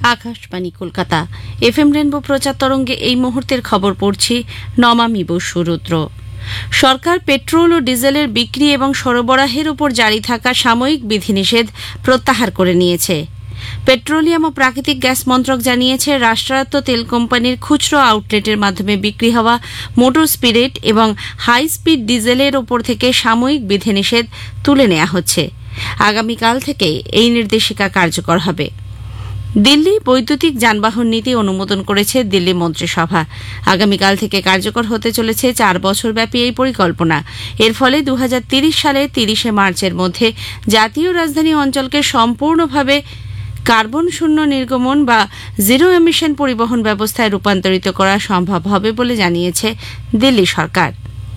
Akashvani Kolkata FM rainbow প্রচার তরঙ্গে এই মুহূর্তের খবর পড়ছি নমামি বসু রুদ্র। সরকার পেট্রোল ও ডিজেলের বিক্রি এবং সরবরাহের উপর জারি থাকা সাময়িক বিধিনিষেধ প্রত্যাহার করে নিয়েছে। পেট্রোলিয়াম ও প্রাকৃতিক গ্যাস মন্ত্রক জানিয়েছে, রাষ্ট্রায়ত্ত তেল কোম্পানির খুচরো আউটলেটের মাধ্যমে বিক্রি হওয়া মোটর স্পিরিট এবং হাই স্পিড ডিজেলের ওপর থেকে সাময়িক বিধিনিষেধ তুলে নেওয়া হচ্ছে। আগামীকাল থেকে এই নির্দেশিকা কার্যকর হবে। দিল্লি বৈদ্যুতিক যানবাহন নীতি অনুমোদন করেছে দিল্লি মন্ত্রিসভা। আগামীকাল থেকে কার্যকর হতে চলেছে 4 বছরব্যাপী এই পরিকল্পনা। এর ফলে 2030 সালে 30 মার্চের মধ্যে জাতীয় রাজধানী অঞ্চলকে সম্পূর্ণভাবে কার্বন শূন্য নির্গমন বা জিরো এমিশন পরিবহন ব্যবস্থায় রূপান্তরিত করা সম্ভব হবে বলে জানিয়েছে দিল্লি সরকার।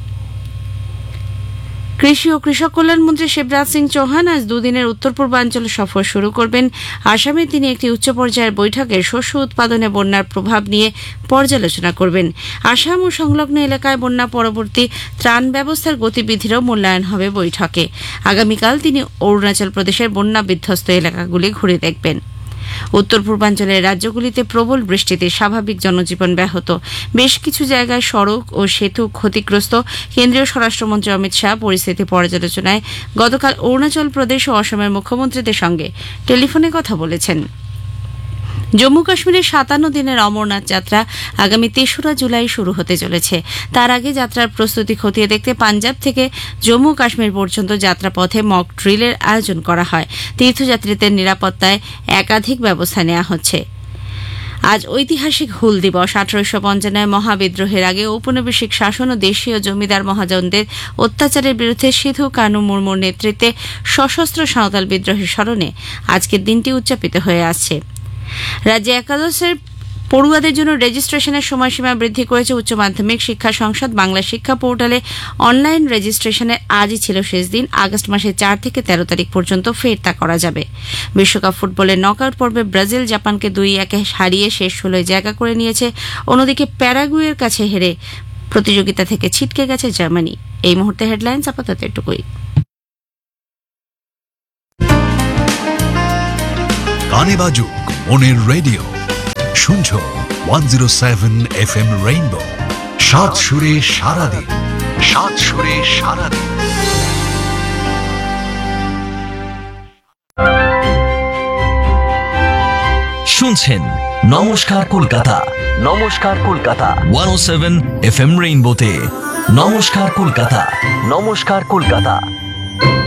কৃষি ও কৃষক কল্যাণ মন্ত্রী শিবরাজ সিং চৌহান আজ দুদিনের উত্তর পূর্বাঞ্চল সফর শুরু করবেন। আসামে তিনি একটি উচ্চ পর্যায়ের বৈঠকে শস্য উৎপাদনে বন্যার প্রভাব নিয়ে পর্যালোচনা করবেন। আসাম ও সংলগ্ন এলাকায় বন্যা পরবর্তী ত্রাণ ব্যবস্থার গতিবিধিরও মূল্যায়ন হবে বৈঠকে। আগামীকাল তিনি অরুণাচল প্রদেশের বন্যা বিধ্বস্ত এলাকাগুলি ঘুরে দেখবেন। উত্তর পূর্বাঞ্চলের রাজ্যগুলিতে প্রবল বৃষ্টিতে স্বাভাবিক জনজীবন ব্যাহত। বেশ কিছু জায়গায় সড়ক ও সেতু ক্ষতিগ্রস্ত। কেন্দ্রীয় স্বরাষ্ট্রমন্ত্রী অমিত শাহ পরিস্থিতি পর্যালোচনায় গতকাল অরুণাচল প্রদেশ ও অসমের মুখ্যমন্ত্রীদের সঙ্গে টেলিফোনে কথা বলেছেন। জম্মু কাশ্মীরের 57 দিনের অমরনাথ যাত্রা আগামী 3রা জুলাই শুরু হতে চলেছে। তার আগে যাত্রার প্রস্তুতি খতিয়ে দেখতে পাঞ্জাব থেকে জম্মু কাশ্মীর পর্যন্ত যাত্রাপথে মক ড্রিলের আয়োজন করা হয়। তীর্থযাত্রীদের নিরাপত্তায় একাধিক ব্যবস্থা নেওয়া হচ্ছে। আজ ঐতিহাসিক হুল দিবস। 1855 মহাবিদ্রোহের আগে ঔপনিবেশিক শাসন ও দেশীয় জমিদার মহাজনদের অত্যাচারের বিরুদ্ধে সিধু কানু মুর্মুর নেতৃত্বে সশস্ত্র সাঁওতাল বিদ্রোহের স্মরণে আজকের দিনটি উদযাপিত হয়ে আসছে। রাজ্যে একাদশের পড়ুয়াদের জন্য রেজিস্ট্রেশনের সময়সীমা বৃদ্ধি করেছে উচ্চ মাধ্যমিক শিক্ষা সংসদ। বাংলা শিক্ষা পোর্টালে অনলাইন রেজিস্ট্রেশনের আজই ছিল শেষ দিন। আগস্ট মাসের 4 থেকে 13 তারিখ পর্যন্ত ফের তা করা যাবে। বিশ্বকাপ ফুটবলের নকআউট পর্বে ব্রাজিল জাপানকে 2-1 হারিয়ে শেষ 16 জায়গা করে নিয়েছে। অন্যদিকে প্যারাগুয়ের কাছে হেরে প্রতিযোগিতা থেকে ছিটকে গেছে জার্মানি। এই মুহূর্তে হেডলাইন্স আপাতত এটুকুই। গানে বাজুক মনের রেডিও, শুনছো 107 FM রেইনবো। সাত সুরে সারাদিন, সাত সুরে সারাদিন। শুনছেন নমস্কার কলকাতা, নমস্কার কলকাতা 107 FM রেইনবোতে। নমস্কার কলকাতা, নমস্কার কলকাতা।